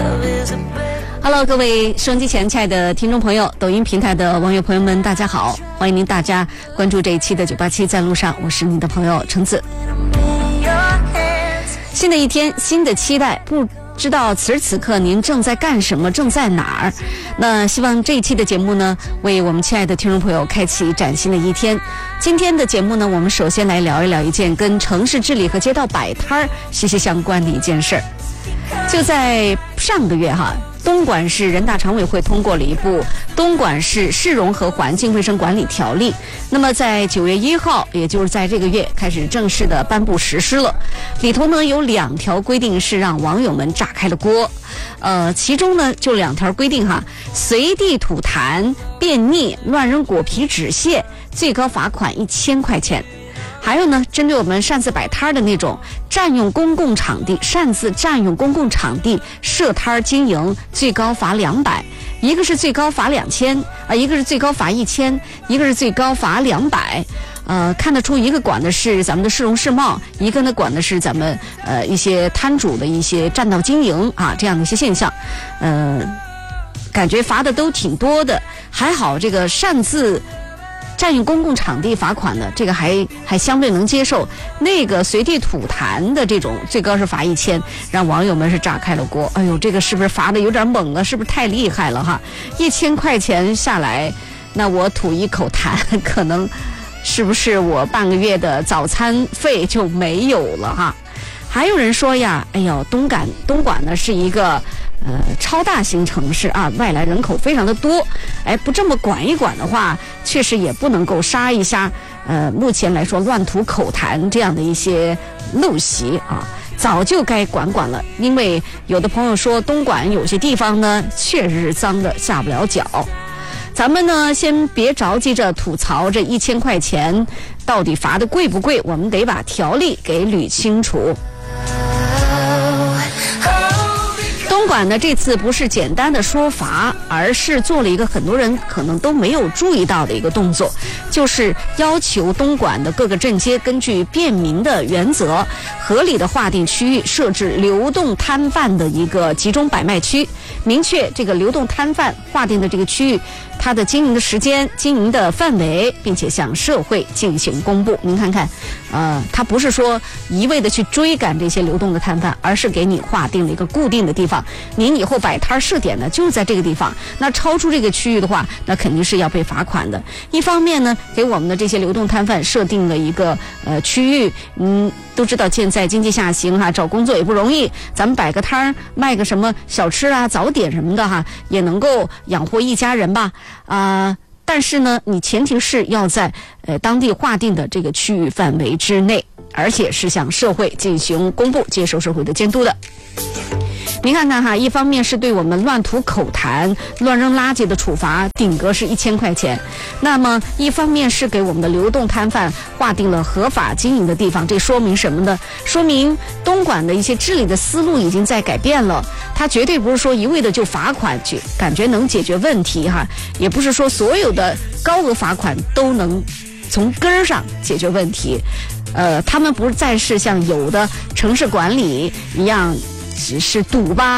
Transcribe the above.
Hello， 各位收音机前亲爱的听众朋友，抖音平台的网友朋友们，大家好！欢迎您大家关注这一期的987在路上，我是您的朋友橙子。新的一天，新的期待，不知道此时此刻您正在干什么，正在哪儿？那希望这一期的节目呢，为我们亲爱的听众朋友开启崭新的一天。今天的节目呢，我们首先来聊一聊一件跟城市治理和街道摆摊息息相关的一件事儿。就在上个月哈，东莞市人大常委会通过了一部《东莞市市容和环境卫生管理条例》，那么在9月1号，也就是在这个月开始正式的颁布实施了。里头呢有2条规定是让网友们炸开了锅，其中呢就2条规定哈，随地吐痰、便溺、乱扔果皮纸屑，最高罚款1000块钱。还有呢，针对我们擅自摆摊的那种占用公共场地、擅自占用公共场地设摊经营，最高罚200，一个是最高罚2000一个是最高罚1000，一个是最高罚200。看得出一个管的是咱们的市容市貌，一个呢管的是咱们一些摊主的一些占道经营啊这样的一些现象。感觉罚的都挺多的，还好这个擅自占用公共场地罚款的这个还相对能接受，那个随地吐痰的这种最高是罚1000，让网友们是炸开了锅。哎呦，这个是不是罚的有点猛了？是不是太厉害了哈？1000块钱下来，那我吐一口痰，可能是不是我半个月的早餐费就没有了哈？还有人说呀，哎呦，东莞呢是一个超大型城市啊，外来人口非常的多，不这么管一管的话，确实也不能够杀一杀目前来说乱吐口痰这样的一些陋习啊，早就该管了。因为有的朋友说东莞有些地方呢确实是脏的下不了脚。咱们呢先别着急着吐槽这1000块钱到底罚的贵不贵，我们得把条例给捋清楚。东莞呢这次不是简单的说罚，而是做了一个很多人可能都没有注意到的一个动作，就是要求东莞的各个镇街根据便民的原则，合理的划定区域，设置流动摊贩的一个集中摆卖区，明确这个流动摊贩划定的这个区域它的经营的时间、经营的范围，并且向社会进行公布。您看看它不是说一味的去追赶这些流动的摊贩，而是给你划定了一个固定的地方，您以后摆摊设点呢就是在这个地方，那超出这个区域的话，那肯定是要被罚款的。一方面呢，给我们的这些流动摊贩设定了一个区域，都知道现在经济下行哈，找工作也不容易，咱们摆个摊卖个什么小吃啊、早点什么的哈，也能够养活一家人吧但是呢，你前提是要在当地划定的这个区域范围之内，而且是向社会进行公布，接受社会的监督的。您看看哈，一方面是对我们乱吐口痰、乱扔垃圾的处罚，顶格是1000块钱；那么一方面是给我们的流动摊贩划定了合法经营的地方，这说明什么呢？说明东莞的一些治理的思路已经在改变了。它绝对不是说一味的就罚款，就感觉能解决问题哈，也不是说所有的高额罚款都能从根儿上解决问题。他们不再是像有的城市管理一样，只是赌吧。